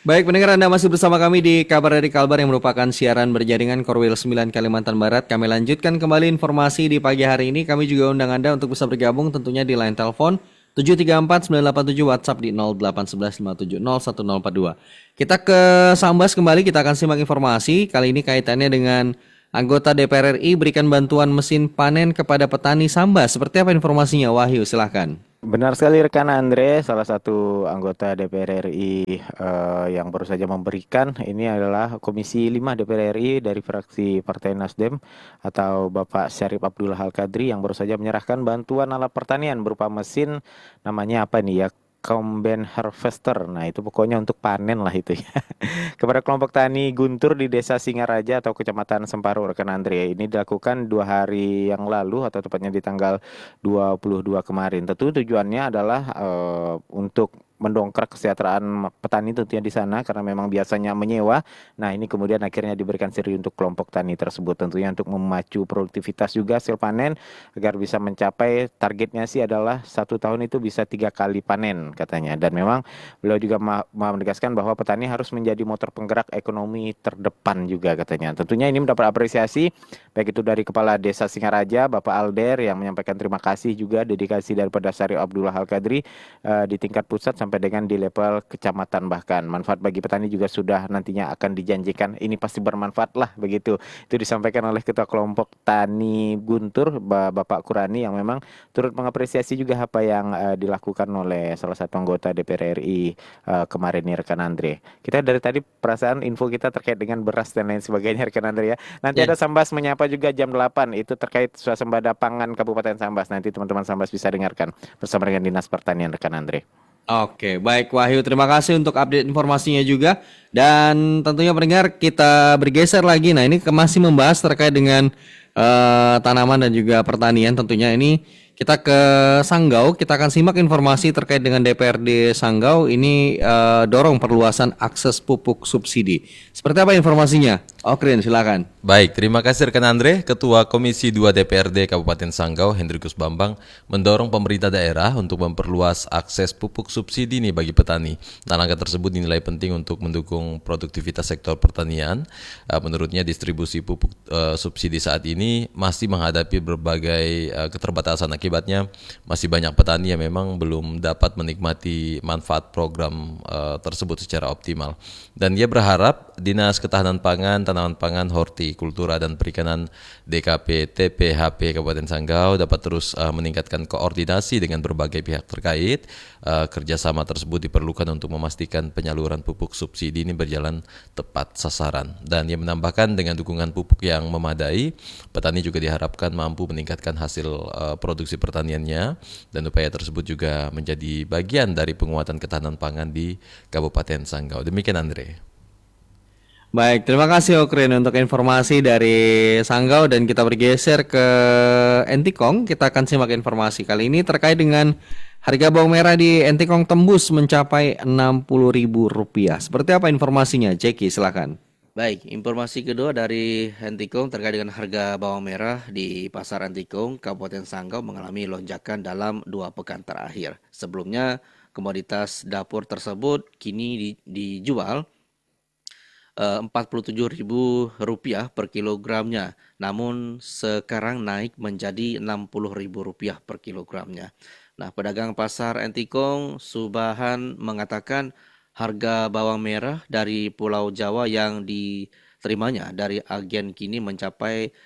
Baik, pendengar Anda masih bersama kami di Kabar dari Kalbar yang merupakan siaran berjaringan Korwil 9 Kalimantan Barat. Kami lanjutkan kembali informasi di pagi hari ini. Kami juga undang Anda untuk bisa bergabung tentunya di line telepon 734-987 WhatsApp di 0811570142. Kita ke Sambas kembali, kita akan simak informasi. Kali ini kaitannya dengan anggota DPR RI berikan bantuan mesin panen kepada petani Sambas. Seperti apa informasinya? Wahyu, silahkan. Benar sekali rekan Andre, salah satu anggota DPR RI yang baru saja memberikan ini adalah Komisi 5 DPR RI dari fraksi Partai Nasdem atau Bapak Syarif Abdullah Al-Qadri yang baru saja menyerahkan bantuan alat pertanian berupa mesin namanya apa nih ya? Combine Harvester. Nah, itu pokoknya untuk panen lah itu ya. Kepada kelompok tani Guntur di Desa Singaraja atau Kecamatan Semparu rekan Andre. Ini dilakukan 2 hari yang lalu atau tepatnya di tanggal 22 kemarin. Tentu tujuannya adalah untuk mendongkrak kesejahteraan petani tentunya di sana karena memang biasanya menyewa. Nah, ini kemudian akhirnya diberikan seri untuk kelompok tani tersebut tentunya untuk memacu produktivitas juga hasil panen agar bisa mencapai targetnya sih adalah 1 tahun itu bisa 3 kali panen katanya. Dan memang beliau juga menegaskan bahwa petani harus menjadi motor penggerak ekonomi terdepan juga katanya. Tentunya ini mendapat apresiasi baik itu dari Kepala Desa Singaraja Bapak Alder yang menyampaikan terima kasih juga dedikasi daripada Syarif Abdullah Al-Qadri di tingkat pusat sampai dengan di level kecamatan bahkan. Manfaat bagi petani juga sudah nantinya akan dijanjikan. Ini pasti bermanfaat lah begitu. Itu disampaikan oleh Ketua Kelompok Tani Guntur Bapak Kurani yang memang turut mengapresiasi juga apa yang dilakukan oleh salah satu anggota DPR RI kemarin nih rekan Andre. Kita dari tadi perasaan info kita terkait dengan beras dan lain sebagainya rekan Andre ya. Nanti Ya. ada Sambas menyapa juga jam 8 itu terkait swasembada pangan Kabupaten Sambas. Nanti teman-teman Sambas bisa dengarkan bersama dengan Dinas Pertanian rekan Andre. Oke, baik Wahyu, terima kasih untuk update informasinya juga. Dan tentunya pendengar kita bergeser lagi. Nah, ini masih membahas terkait dengan tanaman dan juga pertanian. Tentunya ini kita ke Sanggau, kita akan simak informasi terkait dengan DPRD Sanggau. Ini dorong perluasan akses pupuk subsidi. Seperti apa informasinya? Oke, silakan. Baik, terima kasih rekan Andre. Ketua Komisi 2 DPRD Kabupaten Sanggau, Hendrikus Bambang, mendorong pemerintah daerah untuk memperluas akses pupuk subsidi nih bagi petani. Nah, langkah tersebut dinilai penting untuk mendukung produktivitas sektor pertanian. Menurutnya distribusi pupuk subsidi saat ini masih menghadapi berbagai keterbatasan. Akibatnya masih banyak petani yang memang belum dapat menikmati manfaat program tersebut secara optimal. Dan dia berharap Dinas Ketahanan Pangan, Tanaman Pangan, Hortikultura dan Perikanan DKP TPHP Kabupaten Sanggau dapat terus meningkatkan koordinasi dengan berbagai pihak terkait. Kerjasama tersebut diperlukan untuk memastikan penyaluran pupuk subsidi ini berjalan tepat sasaran. Dan ia menambahkan dengan dukungan pupuk yang memadai, petani juga diharapkan mampu meningkatkan hasil produksi pertaniannya dan upaya tersebut juga menjadi bagian dari penguatan ketahanan pangan di Kabupaten Sanggau. Demikian Andre. Baik, terima kasih Okrin untuk informasi dari Sanggau dan kita bergeser ke Entikong. Kita akan simak informasi kali ini terkait dengan harga bawang merah di Entikong tembus mencapai Rp60.000. Seperti apa informasinya? Jeki, silakan. Baik, informasi kedua dari Antikong terkait dengan harga bawang merah di Pasar Antikong, Kabupaten Sanggau mengalami lonjakan dalam 2 pekan terakhir. Sebelumnya, komoditas dapur tersebut kini dijual Rp47.000 per kilogramnya, namun sekarang naik menjadi Rp60.000 per kilogramnya. Nah, pedagang pasar Antikong Subahan mengatakan harga bawang merah dari Pulau Jawa yang diterimanya dari agen kini mencapai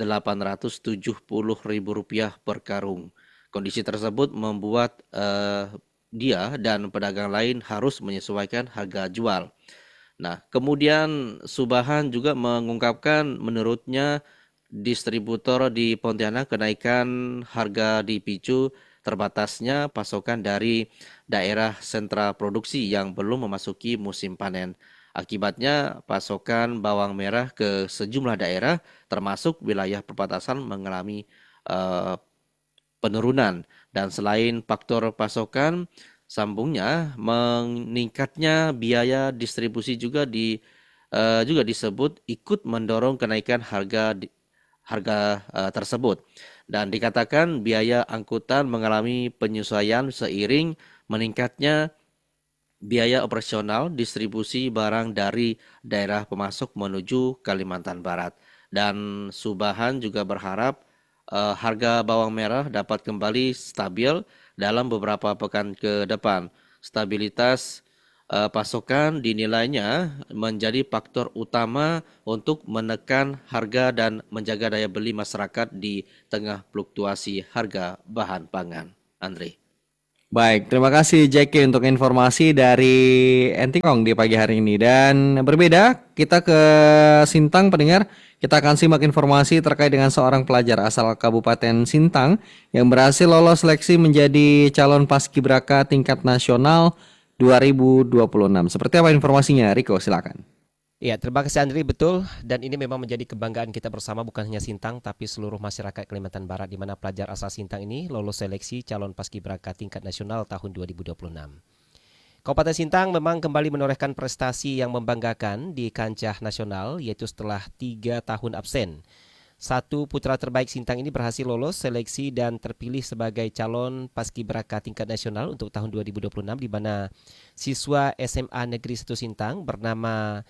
Rp870.000 per karung. Kondisi tersebut membuat dia dan pedagang lain harus menyesuaikan harga jual. Nah, kemudian Subahan juga mengungkapkan menurutnya distributor di Pontianak kenaikan harga dipicu terbatasnya pasokan dari daerah sentra produksi yang belum memasuki musim panen. Akibatnya pasokan bawang merah ke sejumlah daerah termasuk wilayah perbatasan mengalami eh, penurunan. Dan selain faktor pasokan, sambungnya meningkatnya biaya distribusi juga disebut ikut mendorong kenaikan harga tersebut. Dan dikatakan biaya angkutan mengalami penyesuaian seiring meningkatnya biaya operasional distribusi barang dari daerah pemasok menuju Kalimantan Barat. Dan Subahan juga berharap harga bawang merah dapat kembali stabil dalam beberapa pekan ke depan. Stabilitas pasokan dinilainya menjadi faktor utama untuk menekan harga dan menjaga daya beli masyarakat di tengah fluktuasi harga bahan pangan. Andre. Baik, terima kasih Jackie untuk informasi dari Entikong di pagi hari ini. Dan berbeda, kita ke Sintang pendengar. Kita akan simak informasi terkait dengan seorang pelajar asal Kabupaten Sintang yang berhasil lolos seleksi menjadi calon paskibraka tingkat nasional 2026. Seperti apa informasinya, Riko? Silakan. Ya, terima kasih Andri, betul. Dan ini memang menjadi kebanggaan kita bersama, bukan hanya Sintang, tapi seluruh masyarakat Kalimantan Barat, di mana pelajar asal Sintang ini lolos seleksi calon paskibraka tingkat nasional tahun 2026. Kabupaten Sintang memang kembali menorehkan prestasi yang membanggakan di kancah nasional, yaitu setelah 3 tahun absen. Satu putra terbaik Sintang ini berhasil lolos seleksi dan terpilih sebagai calon paskibraka tingkat nasional untuk tahun 2026, di mana siswa SMA Negeri 1 Sintang bernama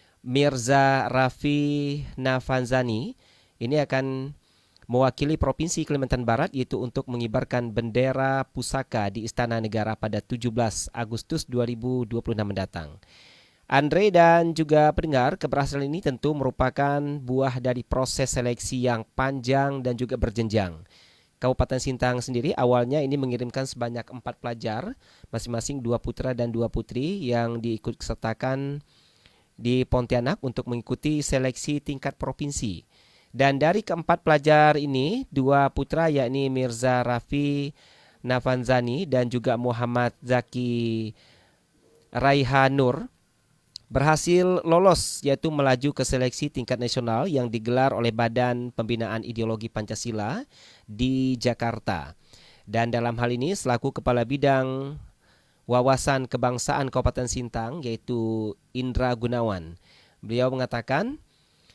Mirza Raffi Nafanzani ini akan mewakili Provinsi Kalimantan Barat, yaitu untuk mengibarkan bendera pusaka di Istana Negara pada 17 Agustus 2026 mendatang. Andre dan juga pendengar, keberhasilan ini tentu merupakan buah dari proses seleksi yang panjang dan juga berjenjang. Kabupaten Sintang sendiri awalnya ini mengirimkan sebanyak 4 pelajar, masing-masing 2 putra dan 2 putri yang diikutsertakan di Pontianak untuk mengikuti seleksi tingkat provinsi. Dan dari keempat pelajar ini, 2 putra yakni Mirza Raffi Nafanzani dan juga Muhammad Zaki Raihanur berhasil lolos, yaitu melaju ke seleksi tingkat nasional yang digelar oleh Badan Pembinaan Ideologi Pancasila di Jakarta. Dan dalam hal ini selaku Kepala Bidang Wawasan Kebangsaan Kabupaten Sintang, yaitu Indra Gunawan. Beliau mengatakan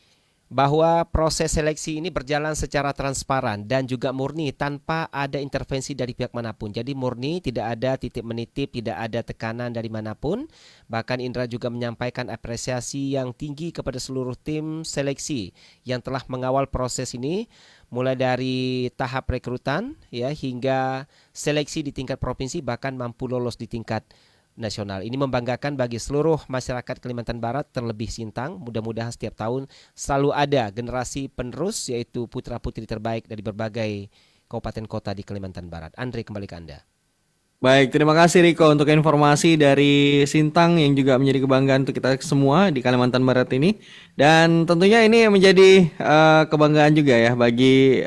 bahwa proses seleksi ini berjalan secara transparan dan juga murni tanpa ada intervensi dari pihak manapun. Jadi murni, tidak ada titip menitip, tidak ada tekanan dari manapun. Bahkan Indra juga menyampaikan apresiasi yang tinggi kepada seluruh tim seleksi yang telah mengawal proses ini, mulai dari tahap rekrutan ya hingga seleksi di tingkat provinsi, bahkan mampu lolos di tingkat nasional. Ini membanggakan bagi seluruh masyarakat Kalimantan Barat, terlebih Sintang. Mudah-mudahan setiap tahun selalu ada generasi penerus, yaitu putra-putri terbaik dari berbagai kabupaten kota di Kalimantan Barat. Andre, kembali ke Anda. Baik, terima kasih Riko untuk informasi dari Sintang yang juga menjadi kebanggaan untuk kita semua di Kalimantan Barat ini. Dan tentunya ini menjadi kebanggaan juga ya bagi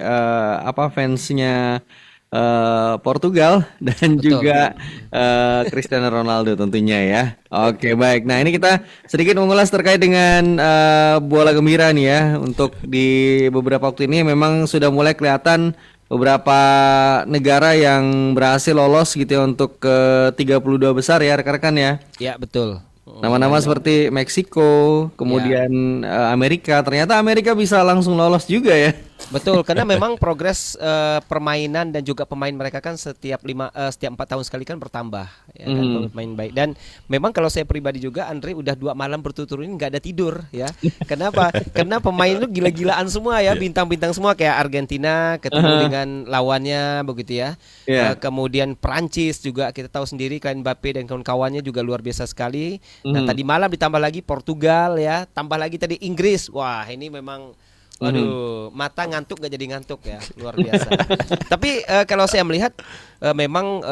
fansnya Portugal dan Betul. juga Cristiano Ronaldo tentunya ya. Oke, baik. Nah, ini kita sedikit mengulas terkait dengan bola gembira nih ya. Untuk di beberapa waktu ini memang sudah mulai kelihatan beberapa negara yang berhasil lolos gitu ya untuk ke 32 besar ya rekan-rekan ya. Ya, betul. Nama-nama seperti Meksiko, kemudian Amerika. Ternyata Amerika bisa langsung lolos juga ya. Betul, karena memang progres permainan dan juga pemain mereka kan setiap 4 tahun sekali kan bertambah ya, kan, pemain baik. Dan memang kalau saya pribadi juga, Andre, udah 2 malam berturut-turut ini nggak ada tidur ya. Kenapa? Karena pemain itu gila-gilaan semua ya, bintang-bintang semua, kayak Argentina ketemu dengan lawannya begitu ya. Kemudian Prancis juga kita tahu sendiri kan, Mbappe dan kawan-kawannya juga luar biasa sekali. Nah, tadi malam ditambah lagi Portugal ya, tambah lagi tadi Inggris. Wah, ini memang waduh, mata ngantuk gak jadi ngantuk ya, luar biasa. Tapi kalau saya melihat memang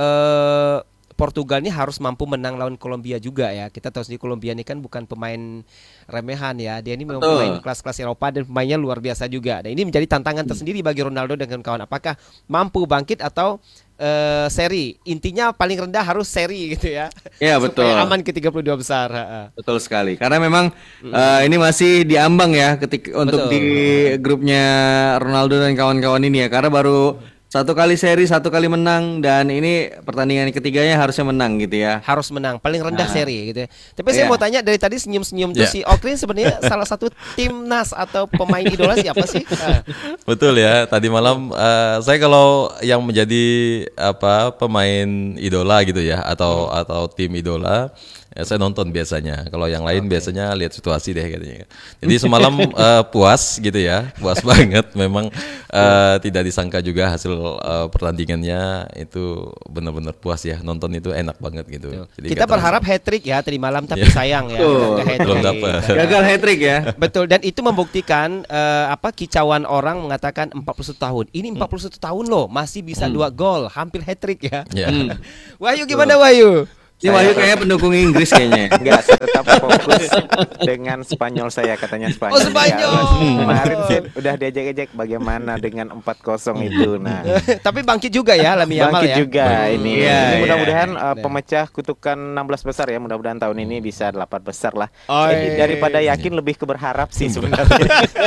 Portugal ini harus mampu menang lawan Kolombia juga ya. Kita tahu sendiri Kolombia ini kan bukan pemain remehan ya. Dia ini memang pemain kelas-kelas Eropa dan pemainnya luar biasa juga. Dan ini menjadi tantangan tersendiri bagi Ronaldo dan kawan. Apakah mampu bangkit atau seri? Intinya paling rendah harus seri gitu ya. Iya, betul. Supaya aman ke 32 besar. Betul sekali. Karena memang ini masih diambang ya untuk di grupnya Ronaldo dan kawan-kawan ini ya. Karena baru satu kali seri, satu kali menang, dan ini pertandingan ketiganya harusnya menang gitu ya. Harus menang, paling rendah seri gitu ya. Tapi saya Iya. mau tanya dari tadi senyum-senyum tuh Iya. si Okrin sebenarnya salah satu timnas atau pemain idola siapa sih? Betul ya. Tadi malam saya kalau yang menjadi pemain idola gitu ya atau tim idola ya saya nonton biasanya. Kalau yang lain biasanya lihat situasi deh katanya. Jadi semalam puas gitu ya, puas banget. Memang tidak disangka juga hasil pertandingannya itu benar-benar puas ya. Nonton itu enak banget gitu. Jadi Kita nggak berharap terasa. hat-trick ya tadi malam tapi sayang ya Betul. nggak hat-trick. Belum dapat. Gagal hat-trick ya. Betul, dan itu membuktikan kicauan orang mengatakan 41 tahun. Ini 41 tahun loh, masih bisa 2 gol, hampir hat-trick ya. Ya. Wahyu gimana Wahyu? Ini Wahyu kayaknya pendukung Inggris kayaknya. Enggak, saya tetap fokus dengan Spanyol saya, katanya Spanyol. Oh, Spanyol. Kemarin saya udah diajak-ajak bagaimana dengan 4-0 itu. Nah, Tapi bangkit juga ya Lamine Yamal bangkit ya. juga ini. Iya, Ini iya. mudah-mudahan pemecah kutukan 16 besar ya. Mudah-mudahan tahun ini bisa 8 besar lah. Oh, Jadi iya. daripada yakin lebih ke berharap sih sebenarnya.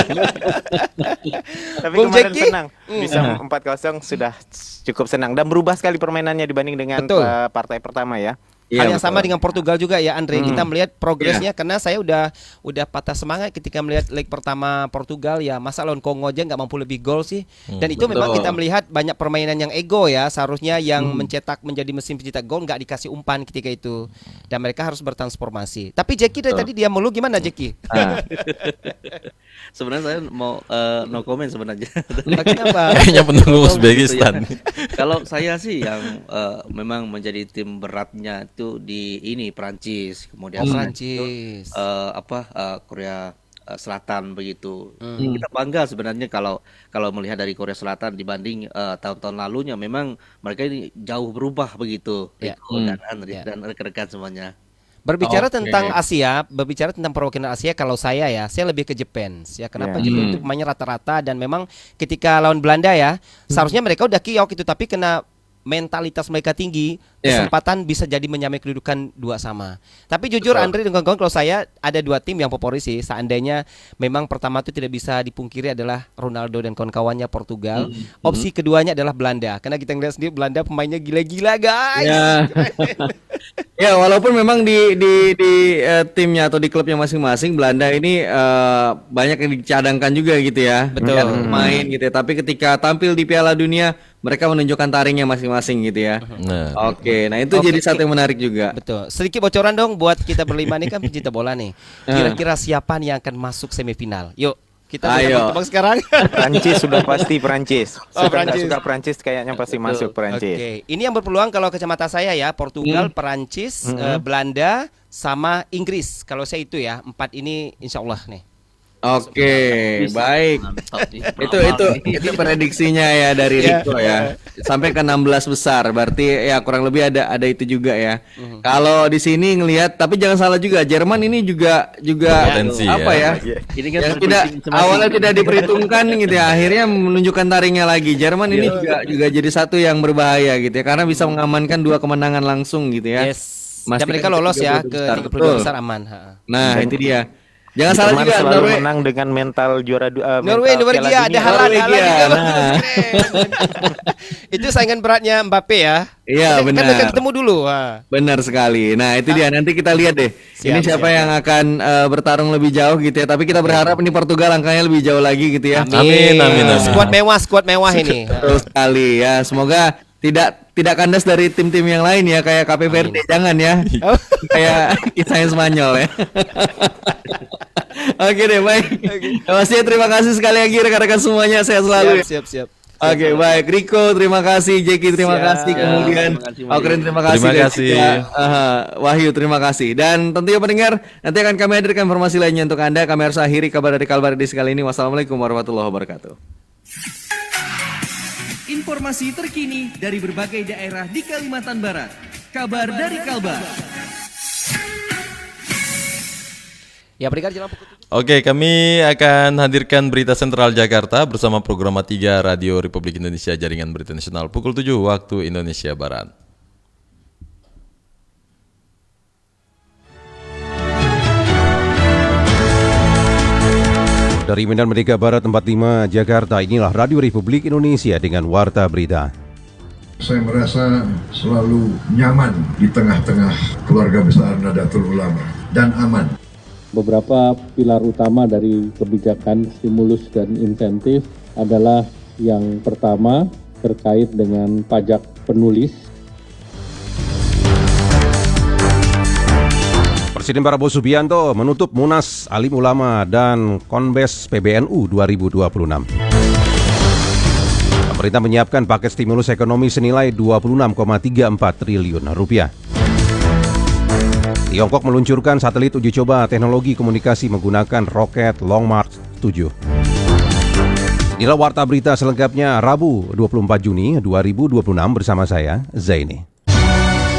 Tapi Bung kemarin Jeki? senang bisa 4-0 sudah cukup senang dan berubah sekali permainannya dibanding dengan Betul. partai pertama ya. Hal Iya, yang sama betul. dengan Portugal juga ya Andre. Kita melihat progresnya karena saya udah patah semangat ketika melihat leg pertama Portugal ya, masa lawan Kongo aja nggak mampu lebih gol sih. Dan itu memang Betul. kita melihat banyak permainan yang ego ya. Seharusnya yang menjadi mesin pencetak gol nggak dikasih umpan ketika itu. Dan mereka harus bertransformasi. Tapi Jeki dari tadi dia mulu gimana Jeki? Nah, Sebenarnya saya mau no comment sebenarnya. Kenapa? Kayaknya pendukung Gitu Uzbekistan. ya. Kalau saya sih yang memang menjadi tim beratnya itu di ini Prancis, kemudian Prancis. Korea Selatan begitu. Kita bangga sebenarnya kalau melihat dari Korea Selatan dibanding tahun-tahun lalunya, memang mereka ini jauh berubah begitu. Ya. Rico dan Andri Ya. dan rekan-rekan semuanya. Berbicara Oke. tentang Asia, berbicara tentang perwakilan Asia, kalau saya lebih ke Jepang. Ya, kenapa Ya. Jepang itu pemainnya rata-rata dan memang ketika lawan Belanda ya, seharusnya mereka udah kiok itu, tapi kena mentalitas mereka tinggi, Ya. kesempatan bisa jadi menyamai kedudukan 2 sama. Tapi jujur Andre dan kawan-kawan, kalau saya ada 2 tim yang favorit sih. Seandainya memang pertama itu tidak bisa dipungkiri adalah Ronaldo dan kawan-kawannya Portugal. Opsi keduanya adalah Belanda, karena kita ngeliat sendiri Belanda pemainnya gila-gila guys. ya. Ya, walaupun memang di timnya atau di klubnya masing-masing Belanda ini banyak yang dicadangkan juga gitu ya. Betul. Ya, main gitu ya. Tapi ketika tampil di Piala Dunia mereka menunjukkan taringnya masing-masing gitu ya. Nah, Oke, nah itu jadi satu yang menarik juga. Betul. Sedikit bocoran dong buat kita berlima nih kan pencinta bola nih. Kira-kira siapa nih yang akan masuk semifinal? Yuk, kita Ayo. tebak sekarang. Prancis sudah pasti Prancis. Oh, Suka nggak Prancis. suka Prancis kayaknya pasti masuk Prancis. Oke, ini yang berpeluang kalau kacamata saya ya, Portugal, Perancis, Belanda, sama Inggris. Kalau saya itu ya, 4 ini insya Allah nih. Oke, baik. Mantap nih. Itu prediksinya ya dari Rico ya. Sampai ke 16 besar. Berarti ya kurang lebih ada itu juga ya. Kalau di sini ngelihat, tapi jangan salah juga, Jerman ini juga Berpotensi apa ya. ya? Ini kan Yang tidak awalnya tidak diperhitungkan gitu ya, akhirnya menunjukkan taringnya lagi. Jerman ini juga jadi satu yang berbahaya gitu ya, karena bisa mengamankan 2 kemenangan langsung gitu ya. Yes. Dan Memastikan mereka lolos ya 32 ke besar. 32 Betul. besar aman. Ha. Nah, itu dia. Jangan salah Jerman juga selalu Norway. menang dengan mental juara Norway, Norwegia, ada Haaland, Norwegia, Haaland juga nah. bagus, keren. Itu saingan beratnya Mbappe ya. Iya, Kan benar. mereka ketemu dulu. Ha. Benar sekali. Nah, itu dia. Nanti kita lihat deh. Ini Siap, siapa yang akan bertarung lebih jauh gitu ya. Tapi kita berharap ini Portugal angkanya lebih jauh lagi gitu ya. Amin, amin, amin. Skuad mewah ini. Betul sekali ya. Semoga tidak kandas dari tim-tim yang lain ya, kayak KP Verde, jangan ya. Oh. Kayak kisahnya Spanyol ya. Oke deh, baik. Terima kasih sekali lagi rekan-rekan semuanya. Sehat selalu. Siap. Oke, baik. Rico, terima kasih. Jeki, terima Siap. kasih. Kemudian Terima kasih, Wahyu. Okrin, terima kasih. Terima Dan kasih. juga, Wahyu, terima kasih. Dan tentunya pendengar, nanti akan kami hadirkan informasi lainnya untuk Anda. Kami harus akhiri kabar dari Kalbar di sekali ini. Wassalamualaikum warahmatullahi wabarakatuh. Informasi terkini dari berbagai daerah di Kalimantan Barat. Kabar dari Kalbar. Ya, berikan jalan pukul 7. Oke, kami akan hadirkan Berita Sentral Jakarta bersama program 3 Radio Republik Indonesia Jaringan Berita Nasional pukul 7 waktu Indonesia Barat. Dari Medan Merdeka Barat 45 Jakarta, inilah Radio Republik Indonesia dengan Warta Berita. Saya merasa selalu nyaman di tengah-tengah keluarga besar Nahdlatul Ulama dan aman. Beberapa pilar utama dari kebijakan stimulus dan insentif adalah yang pertama terkait dengan pajak penulis. Presiden Prabowo Subianto menutup Munas Alim Ulama dan Konbes PBNU 2026. Pemerintah menyiapkan paket stimulus ekonomi senilai 26,34 triliun rupiah. Tiongkok meluncurkan satelit uji coba teknologi komunikasi menggunakan roket Long March 7. Inilah Warta Berita selengkapnya Rabu 24 Juni 2026 bersama saya, Zaini.